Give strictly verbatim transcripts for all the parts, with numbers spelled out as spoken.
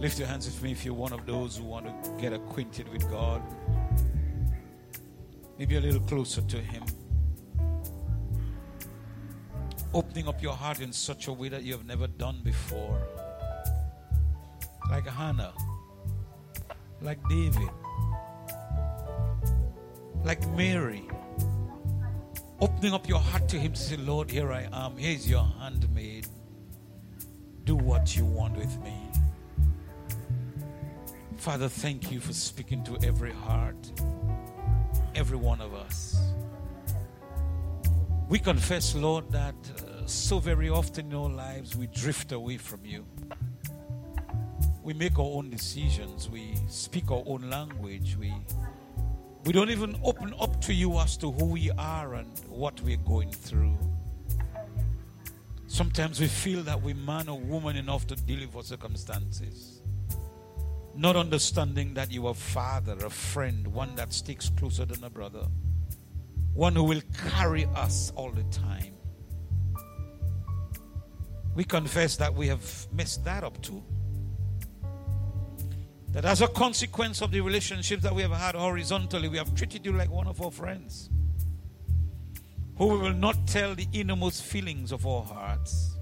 Lift your hands with me if you're one of those who want to get acquainted with God. Maybe a little closer to Him. Opening up your heart in such a way that you have never done before. Like Hannah. Like David. Like Mary. Opening up your heart to Him to say, Lord, here I am. Here's your handmaid. Do what you want with me. Father, thank you for speaking to every heart, every one of us. We confess, Lord, that uh, so very often in our lives we drift away from you. We make our own decisions. We speak our own language. We, we don't even open up to you as to who we are and what we're going through. Sometimes we feel that we're man or woman enough to deal with our circumstances. Not understanding that you are a father, a friend, one that sticks closer than a brother. One who will carry us all the time. We confess that we have messed that up too. That as a consequence of the relationships that we have had horizontally, we have treated you like one of our friends. Who we will not tell the innermost feelings of our hearts.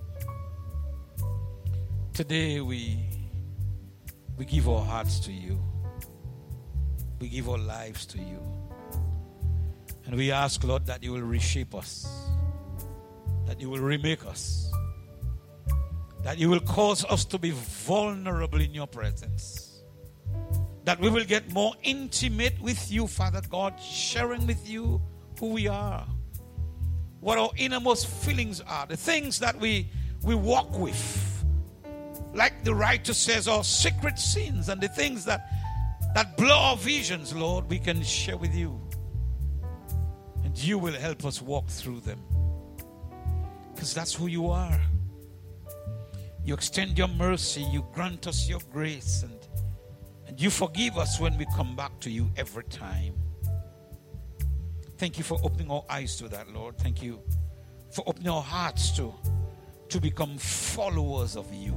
Today we We give our hearts to you. We give our lives to you. And we ask, Lord, that you will reshape us. That you will remake us. That you will cause us to be vulnerable in your presence. That we will get more intimate with you, Father God, sharing with you who we are. What our innermost feelings are. The things that we, we walk with. Like the writer says, our secret sins and the things that, that blur our visions, Lord, we can share with you. And you will help us walk through them. Because that's who you are. You extend your mercy, you grant us your grace, and, and you forgive us when we come back to you every time. Thank you for opening our eyes to that, Lord. Thank you for opening our hearts to, to become followers of you.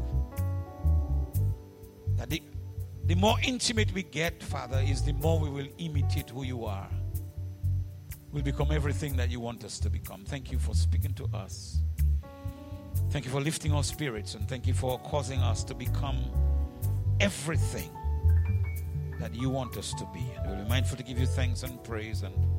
That the, the more intimate we get, Father, is the more we will imitate who you are. We'll become everything that you want us to become. Thank you for speaking to us. Thank you for lifting our spirits, and thank you for causing us to become everything that you want us to be. And we'll be mindful to give you thanks and praise and